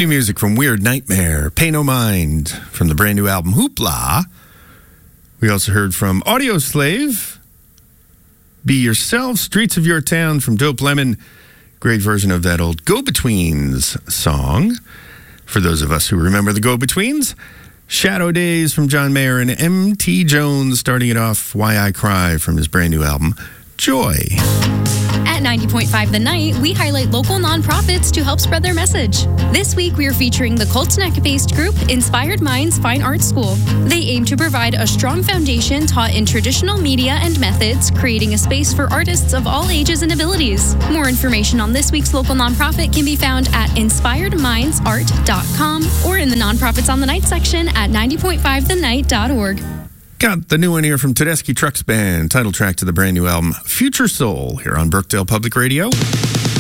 New music from Weird Nightmare, Pay No Mind, from the brand new album Hoopla. We also heard from Audio Slave, Be Yourself, Streets of Your Town from Dope Lemon. Great version of that old Go-Betweens song. For those of us who remember the Go-Betweens, Shadow Days from John Mayer and M.T. Jones, starting it off, Why I Cry from his brand new album, Joy. At 90.5 The Night, we highlight local nonprofits to help spread their message. This week, we are featuring the Colts-Neck-based group Inspired Minds Fine Arts School. They aim to provide a strong foundation taught in traditional media and methods, creating a space for artists of all ages and abilities. More information on this week's local nonprofit can be found at inspiredmindsart.com or in the Nonprofits on the Night section at 90.5thenight.org. Got the new one here from Tedeschi Trucks Band, title track to the brand new album, Future Soul, here on Brookdale Public Radio.